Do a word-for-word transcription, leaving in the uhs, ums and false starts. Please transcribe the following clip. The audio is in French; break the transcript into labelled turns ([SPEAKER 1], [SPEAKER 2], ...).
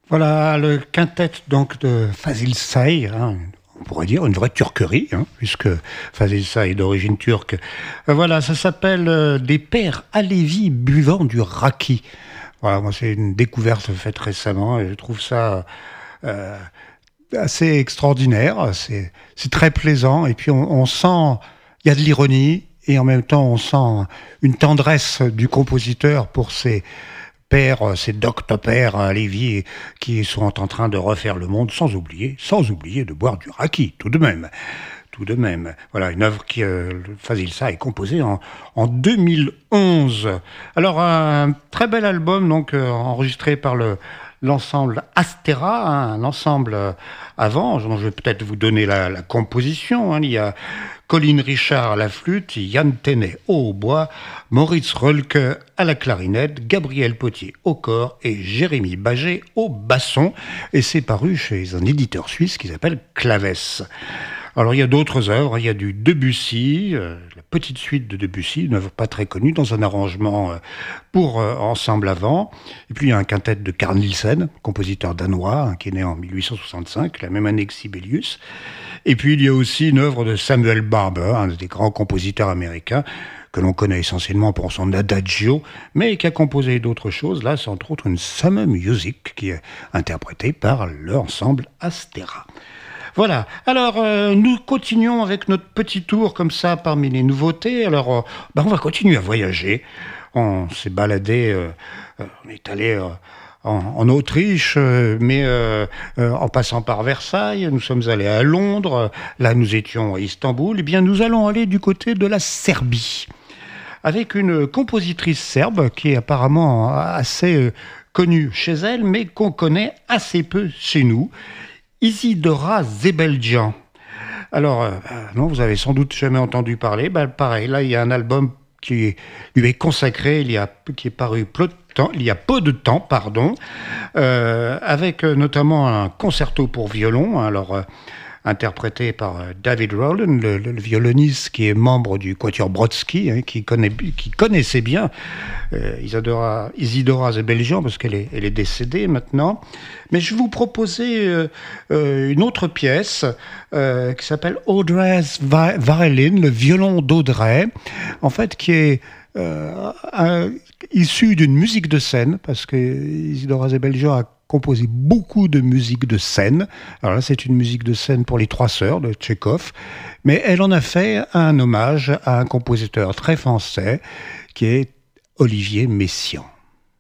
[SPEAKER 1] Voilà le quintet donc de Fazil Say, hein, on pourrait dire une vraie turquerie, hein, puisque Fazil Say est d'origine turque. Euh, voilà, ça s'appelle euh, Des pères alévis buvant du raki. Voilà, moi c'est une découverte faite récemment et je trouve ça euh, assez extraordinaire. C'est, c'est très plaisant et puis on, on sent, il y a de l'ironie et en même temps on sent une tendresse du compositeur pour ses pères, ces doctopères à Lévis qui sont en train de refaire le monde, sans oublier, sans oublier de boire du raki, tout de même. Tout de même. Voilà, une œuvre qui, euh, Fazil Say, est composée en, en deux mille onze. Alors, un très bel album, donc, euh, enregistré par le, l'ensemble Astera, hein, l'ensemble euh, avant, dont je vais peut-être vous donner la, la composition. Hein. Il y a Colin Richard à la flûte, Yann Tenet au hautbois, Moritz Rölke à la clarinette, Gabriel Potier au cor et Jérémy Bagé au basson. Et c'est paru chez un éditeur suisse qui s'appelle Claves. Alors il y a d'autres œuvres, il y a du Debussy, euh, la petite suite de Debussy, une œuvre pas très connue, dans un arrangement euh, pour euh, ensemble avant. Et puis il y a un quintet de Carl Nielsen, compositeur danois, hein, qui est né en mille huit cent soixante-cinq, la même année que Sibelius. Et puis il y a aussi une œuvre de Samuel Barber, un des grands compositeurs américains, que l'on connaît essentiellement pour son adagio, mais qui a composé d'autres choses. Là, c'est entre autres une Summer Music, qui est interprétée par l'ensemble Astera. Voilà, alors euh, nous continuons avec notre petit tour comme ça parmi les nouveautés. Alors euh, ben, on va continuer à voyager. On s'est baladé, euh, euh, on est allé euh, en, en Autriche, euh, mais euh, euh, en passant par Versailles, nous sommes allés à Londres, là nous étions à Istanbul, et bien nous allons aller du côté de la Serbie, avec une compositrice serbe qui est apparemment assez euh, connue chez elle, mais qu'on connaît assez peu chez nous. Isidora Zebeldjan. Alors, euh, non, vous avez sans doute jamais entendu parler. Ben, pareil, là, il y a un album qui lui est consacré, il y a, qui est paru peu de temps, il y a peu de temps, pardon, euh, avec euh, notamment un concerto pour violon. Alors, euh, interprété par David Rowland, le, le, le violoniste qui est membre du Quatuor Brodsky, hein, qui, connaît, qui connaissait bien euh, Isidora, Isidora Zebeldjan, parce qu'elle est, elle est décédée maintenant. Mais je vais vous proposer euh, euh, une autre pièce euh, qui s'appelle Audrey's Violin, le violon d'Audrey, en fait, qui est euh, un, issu d'une musique de scène, parce que Isidora Zebeldjan a composé beaucoup de musique de scène. Alors là, c'est une musique de scène pour les Trois Sœurs de Tchekhov, mais elle en a fait un hommage à un compositeur très français qui est Olivier Messiaen.